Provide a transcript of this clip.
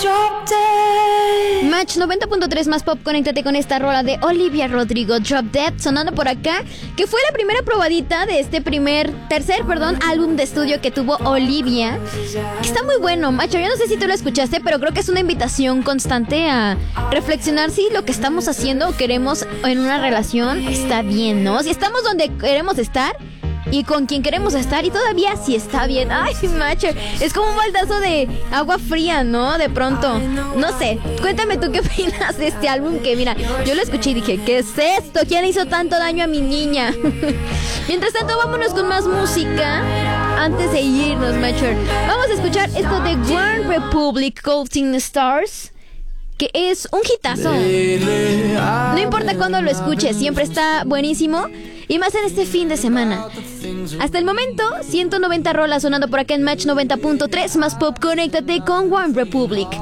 Match 90.3 más pop, conéctate con esta rola de Olivia Rodrigo, Drop Dead, sonando por acá, que fue la primera probadita de este tercer álbum de estudio que tuvo Olivia, que está muy bueno, macho. Yo no sé si tú lo escuchaste, pero creo que es una invitación constante a reflexionar si lo que estamos haciendo o queremos en una relación está bien, ¿no? Si estamos donde queremos estar y con quien queremos estar, y todavía si está bien. Ay, macho, es como un baldazo de agua fría, ¿no? De pronto, no sé, cuéntame tú qué opinas de este álbum, que mira, yo lo escuché y dije, ¿qué es esto? ¿Quién hizo tanto daño a mi niña? Mientras tanto, vámonos con más música antes de irnos, macho. Vamos a escuchar esto de One Republic, Counting Stars, que es un hitazo. No importa cuándo lo escuches, siempre está buenísimo, y más en este fin de semana. Hasta el momento, 190 rolas sonando por acá en Match 90.3 más pop. Conéctate con One Republic.